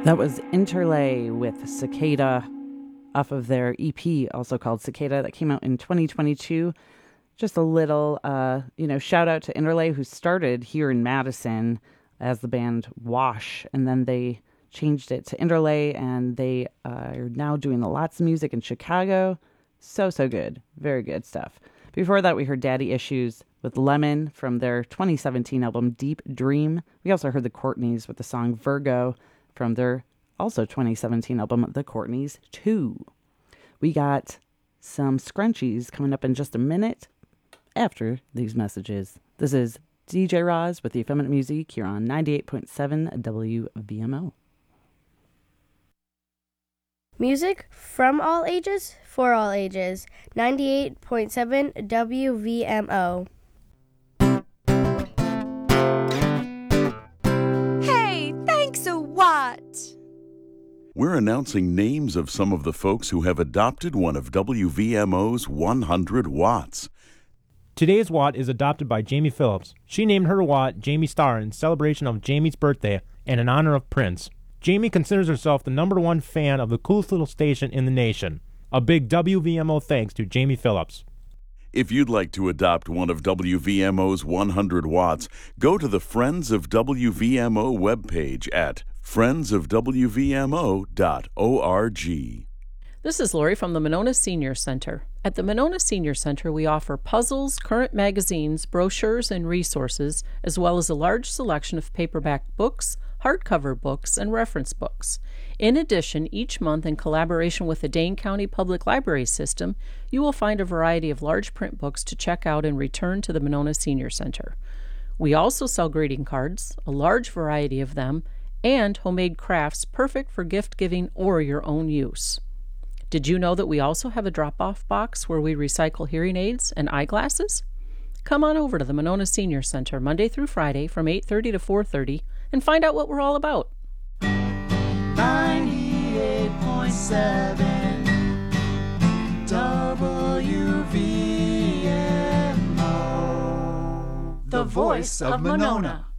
That was Interlay with Cicada off of their EP, also called Cicada, that came out in 2022. Just a little, shout out to Interlay, who started here in Madison as the band Wash, and then they changed it to Interlay, and they are now doing lots of music in Chicago. So good. Very good stuff. Before that, we heard Daddy Issues with Lemon from their 2017 album Deep Dream. We also heard the Courtneys with the song Virgo from their also 2017 album, The Courtneys 2. We got some scrunchies coming up in just a minute after these messages. This is DJ Roz with the Effeminate Music here on 98.7 WVMO. Music from all ages, for all ages. 98.7 WVMO. We're announcing names of some of the folks who have adopted one of WVMO's 100 Watts. Today's Watt is adopted by Jamie Phillips. She named her Watt Jamie Starr in celebration of Jamie's birthday and in honor of Prince. Jamie considers herself the #1 fan of the coolest little station in the nation. A big WVMO thanks to Jamie Phillips. If you'd like to adopt one of WVMO's 100 Watts, go to the Friends of WVMO webpage at friendsofwvmo.org. This is Lori from the Monona Senior Center. At the Monona Senior Center, we offer puzzles, current magazines, brochures, and resources, as well as a large selection of paperback books, hardcover books, and reference books. In addition, each month, in collaboration with the Dane County Public Library System, you will find a variety of large print books to check out and return to the Monona Senior Center. We also sell greeting cards, a large variety of them, and homemade crafts perfect for gift giving or your own use. Did you know that we also have a drop-off box where we recycle hearing aids and eyeglasses? Come on over to the Monona Senior Center Monday through Friday from 8:30 to 4:30 and find out what we're all about. 98.7 WVMO, the voice of Monona.